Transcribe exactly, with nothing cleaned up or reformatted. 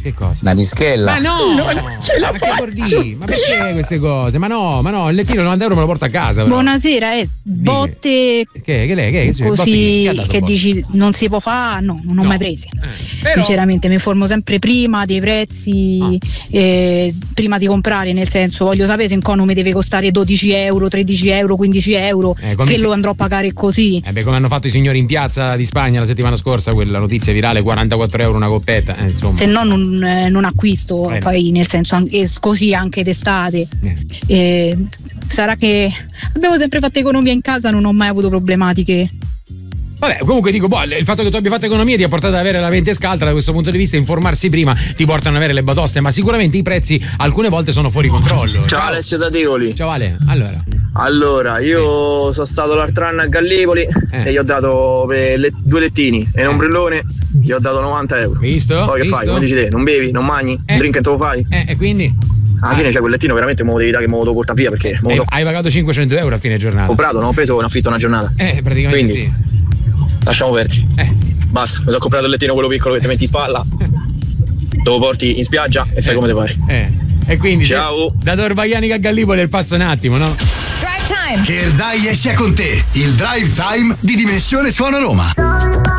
Che cosa? La mischella. Ma no! no ma che bordi? Ma perché queste cose? Ma no, ma no, il lettino novanta euro me lo porta a casa. Però. Buonasera, eh, botte. Che, che lei? Che, che, così botte, che, che dici non si può fare? No, non ho no. mai presi. Eh, però... Sinceramente mi informo sempre prima dei prezzi, ah. eh, prima di comprare, nel senso voglio sapere se un cono mi deve costare dodici euro, tredici euro, quindici euro, eh, che si... lo andrò a pagare così. Eh beh, come hanno fatto i signori in piazza di Spagna la settimana scorsa, quella notizia virale, quarantaquattro euro una coppetta. Eh, insomma. Se no non, eh, non acquisto, eh. poi nel senso anche, così anche d'estate. Eh. Eh, sarà che abbiamo sempre fatto economia in casa, non ho mai avuto problematiche. Vabbè, comunque dico, boh, il fatto che tu abbia fatto economia ti ha portato ad avere la mente scaltra da questo punto di vista, informarsi prima ti portano ad avere le batoste, ma sicuramente i prezzi alcune volte sono fuori controllo. Ciao, Ciao. Alessio da Tivoli. Ciao Ale, allora. Allora, io sì. sono stato l'altro anno a Gallipoli eh. e gli ho dato per le, due lettini e un ombrellone, gli ho dato novanta euro. Visto? Poi che Visto? fai? Come dici te? Non bevi, non mangi, eh. un drink e te lo fai? Eh, e quindi? Alla fine c'è quel lettino veramente me lo devi dare che me lo devo portare via perché eh, lo... hai pagato cinquecento euro a fine giornata. Ho comprato, non ho preso in affitto una giornata. Eh, praticamente quindi, sì. Lasciamo perdere. Eh. Basta, mi sono comprato il lettino quello piccolo che ti metti in spalla, lo porti in spiaggia e fai eh. come ti pare. Eh. E quindi ciao. Da Torvaianica a Gallipoli il passo un attimo, no? Drive Time. Che il dai sia con te, il Drive Time di Dimensione Suono Roma.